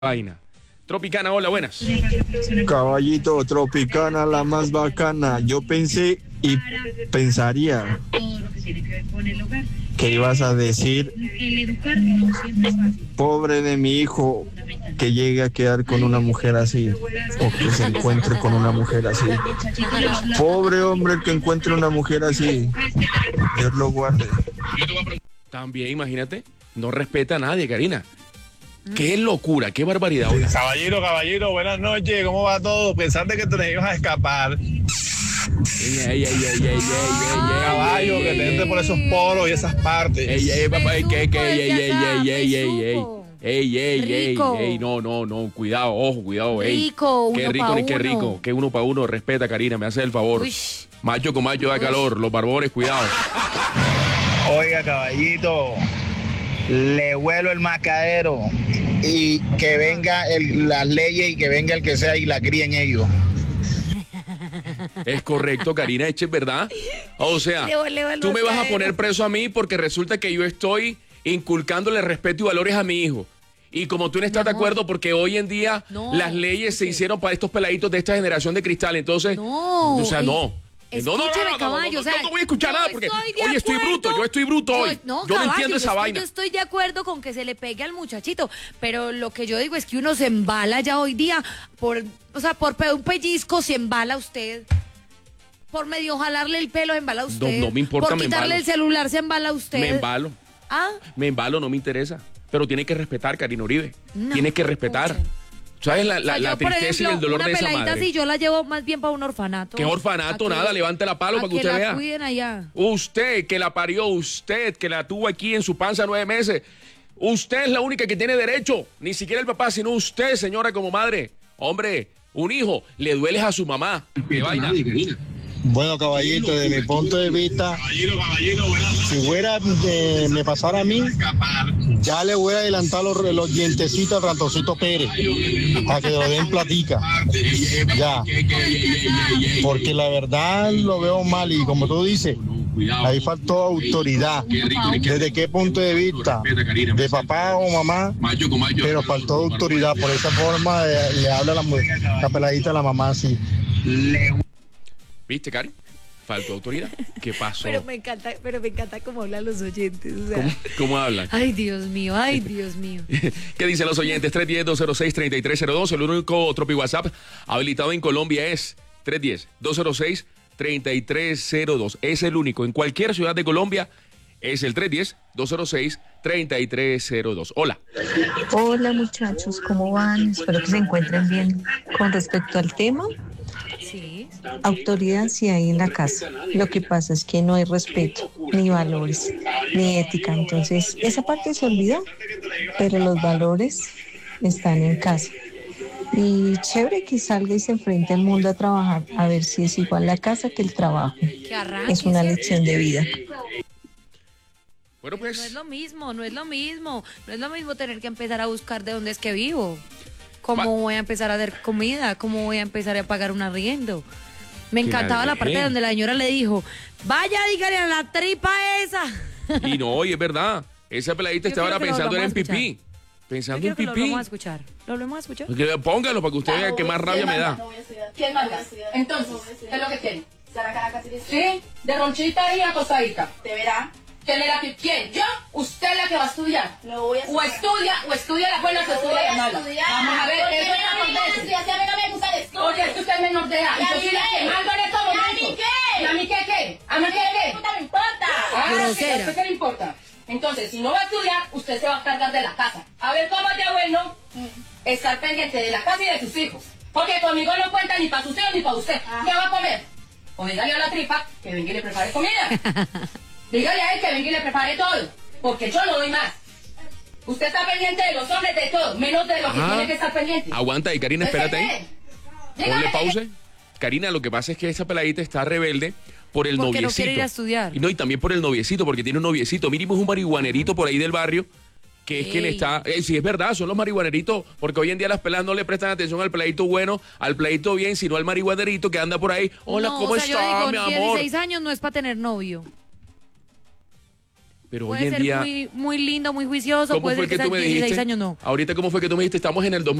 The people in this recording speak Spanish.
vaina. Tropicana, hola, buenas. Caballito, Tropicana, la más bacana. Yo pensé y pensaría que ibas a decir, pobre de mi hijo que llegue a quedar con una mujer así, o que se encuentre con una mujer así. Pobre hombre el que encuentre una mujer así. Dios lo guarde. También, imagínate, no respeta a nadie, Karina. Qué locura, qué barbaridad. Oiga. Caballero, buenas noches, ¿cómo va todo? Pensaste que te nos ibas a escapar. Caballo, que te entre por esos poros y esas partes. Papá, no, cuidado, ojo, cuidado, Rico, qué rico, ni qué rico, que uno para uno, respeta, Karina, me hace el favor. Uy. Macho con macho da calor, los barbones, cuidado. Oiga, caballito, le huelo el mascadero y que venga las leyes y que venga el que sea y la críen ellos. Es correcto, Karina, es verdad. O sea, tú me vas a poner preso a mí porque resulta que yo estoy inculcándole respeto y valores a mi hijo. Y como tú no estás de acuerdo, porque hoy en día las leyes se hicieron para estos peladitos de esta generación de cristal, entonces, o sea, no. Escúcheme, caballo, o sea, no voy a escuchar nada porque hoy estoy bruto hoy. No, yo no caballo, entiendo esa vaina. Yo estoy de acuerdo con que se le pegue al muchachito, pero lo que yo digo es que uno se embala ya hoy día por un pellizco se embala usted. Por medio jalarle el pelo se embala usted. No me importa, por me quitarle embalo. el celular se embala usted. Me embalo. ¿Ah? Me embalo, no me interesa. Pero tiene que respetar, Karina Uribe. No, Tienes que respetar. escuchen. ¿Sabes la Yo, por tristeza ejemplo, y el dolor de esa una peladita madre? así, yo la llevo más bien para un orfanato. ¿Qué orfanato? Nada, levante la palo para que usted la vea. cuiden allá. Usted que la parió, usted que la tuvo aquí en su panza 9 meses. Usted es la única que tiene derecho. Ni siquiera el papá, sino usted, señora, como madre. Hombre, un hijo, le dueles a su mamá. ¿Qué vaina? Bueno, caballito, desde mi punto de vista, si me pasara a mí, ya le voy a adelantar los dientecitos al ratoncito Pérez, para que lo den platica. Ya. Porque la verdad lo veo mal y como tú dices, ahí faltó autoridad. ¿Desde qué punto de vista? ¿De papá o mamá? Pero faltó autoridad. Por esa forma le habla la peladita a la mamá así. ¿Viste, Cari? Faltó autoridad. ¿Qué pasó? Pero me encanta cómo hablan los oyentes. O sea, ¿Cómo hablan? Ay, Dios mío, ay, Dios mío. ¿Qué dicen los oyentes? 310-206-3302. El único Tropi WhatsApp habilitado en Colombia es 310-206-3302. Es el único. En cualquier ciudad de Colombia es el 310-206-3302. Hola. Hola muchachos, ¿cómo van? Espero que se encuentren bien. Con respecto al tema, Sí. autoridad sí hay en la casa. Lo que pasa es que no hay respeto, ni valores, ni ética. Entonces, esa parte se olvidó, pero los valores están en casa. Y chévere que salga y se enfrente al mundo a trabajar, a ver si es igual la casa que el trabajo. Que arranque, Es una ¿cierto? lección de vida. Bueno, pues. No es lo mismo, no es lo mismo tener que empezar a buscar de dónde es que vivo. ¿Cómo voy a empezar a hacer comida? ¿Cómo voy a empezar a pagar un arriendo? Me encantaba la parte donde la señora le dijo, vaya, dígale a la tripa esa. Y no, y es verdad. Esa peladita estaba ahora pensando en pipí. Pensando en Yo quiero que pipí. lo vamos a escuchar. ¿Lo volvemos a escuchar? Póngalo para que usted vea que más rabia me da. ¿Quién manda? Entonces, ¿qué es lo que quiere? Sí, de ronchita y acostadita. Te verá. ¿Quién es la que quién? ¿Yo? ¿Usted es la que va a estudiar? No voy a estudiar. O estudia las buenas o estudia las malas. Vamos a ver, eso es una condena. A mí no me gusta el estudio. Porque es que usted es menor de edad. Y yo soy la que mando en estos momentos. ¿Y a mí qué? ¿Y a mí qué? ¿A mí qué? No me importa. ¿A usted qué le importa? Entonces, si no va a estudiar, usted se va a cargar de la casa. A ver cómo es de bueno estar pendiente de la casa y de sus hijos. Porque conmigo no cuenta ni para sus hijos ni para usted. ¿Qué va a comer? O dígale a la tripa que venga y le prepare comida. Dígale a él que venga y le prepare todo, porque yo no doy más. Usted está pendiente de los hombres de todo, menos de lo que tiene que estar pendiente. Aguanta, y Karina, espérate ahí. Ponle pausa. Karina, lo que pasa es que esa peladita está rebelde por el Porque noviecito. no quiere ir a estudiar. Y también por el noviecito, porque tiene un noviecito. Mínimo es un marihuanerito por ahí del barrio, que es quien está... sí, es verdad, son los marihuaneritos, porque hoy en día las peladas no le prestan atención al peladito bueno, al peladito bien, sino al marihuanerito que anda por ahí. Hola, No, ¿cómo o sea, está, yo digo, mi amor? 16 años no es para tener novio. Pero puede hoy en ser día... muy, muy lindo, muy juicioso, ¿Cómo puede fue ser que tú me 16 dijiste? años no. Ahorita, ¿cómo fue que tú me dijiste? Estamos en el